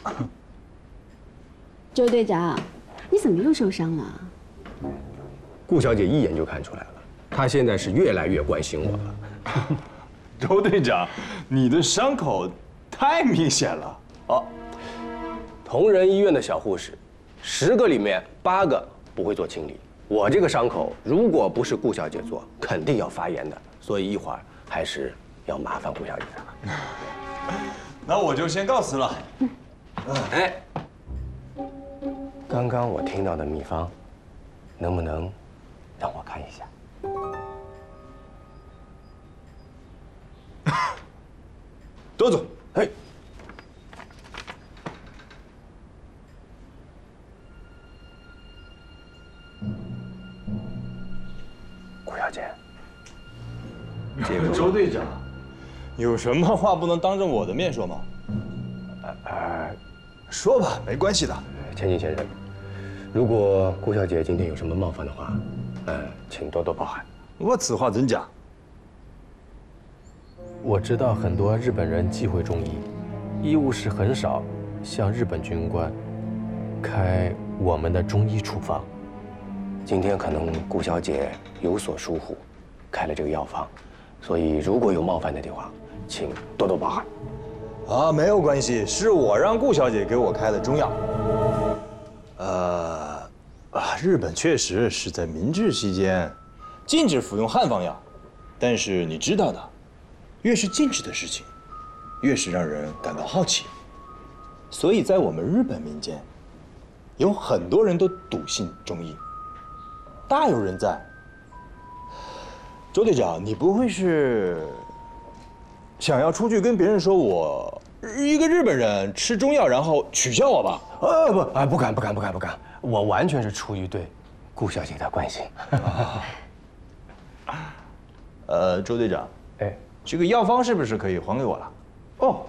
周队长，你怎么又受伤了？ 顾小姐一眼就看出来了，她现在是越来越关心我了。 周队长，你的伤口太明显了。哦， 同仁医院的小护士，10个里面8个不会做清理。我这个伤口如果不是顾小姐做，肯定要发炎的，所以一会儿还是要麻烦顾小姐了。 那我就先告辞了。 哎，刚刚我听到的秘方，能不能让我看一下？ 多走。 哎，顾小姐，这个周队长，有什么话不能当着我的面说吗？说吧，没关系的。 千金先生，如果顾小姐今天有什么冒犯的话，请多多包涵。 我此话怎讲？ 我知道很多日本人忌讳中医，医务室很少向日本军官开我们的中医处方。 今天可能顾小姐有所疏忽，开了这个药方，所以如果有冒犯的地方，请多多包涵。 啊，没有关系，是我让顾小姐给我开的中药。日本确实是在明治期间禁止服用汉方药，但是你知道的，越是禁止的事情，越是让人感到好奇。所以在我们日本民间，有很多人都笃信中医，大有人在。周队长，你不会是想要出去跟别人说我一个日本人吃中药，然后取笑我吧？ 不敢，我完全是出于对顾小姐的关心。 周队长， 哎， 这个药方是不是可以还给我了？ 哦，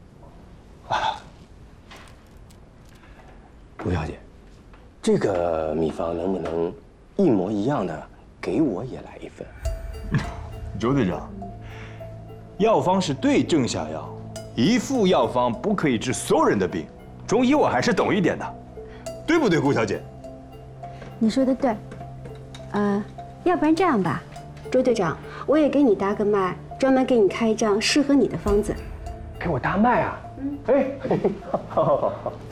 顾小姐，这个秘方能不能一模一样的给我也来一份？ 周队长，药方是对症下药，一副药方不可以治所有人的病，中医我还是懂一点的，对不对，顾小姐？ 你说的对。要不然这样吧，周队长，我也给你搭个脉，专门给你开一张适合你的方子。 给我搭脉啊？哎，好。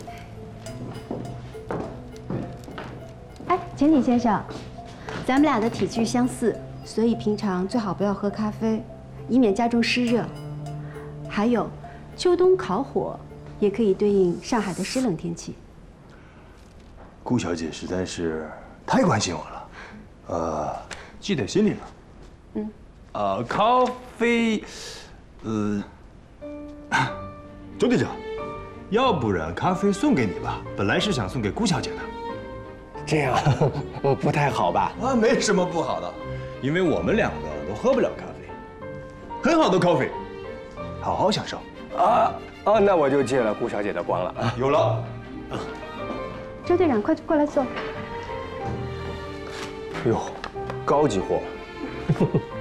哎，钱体先生，咱们俩的体质相似，所以平常最好不要喝咖啡，以免加重湿热。还有，秋冬烤火也可以对应上海的湿冷天气。 顾小姐实在是太关心我了，记在心里了。咖啡，周队长，要不然咖啡送给你吧，本来是想送给顾小姐的。 这样不太好吧？ 没什么不好的，因为我们两个都喝不了咖啡，很好的咖啡，好好享受。 那我就借了顾小姐的光了。 有了。 周队长，快过来坐。 哟，高级货。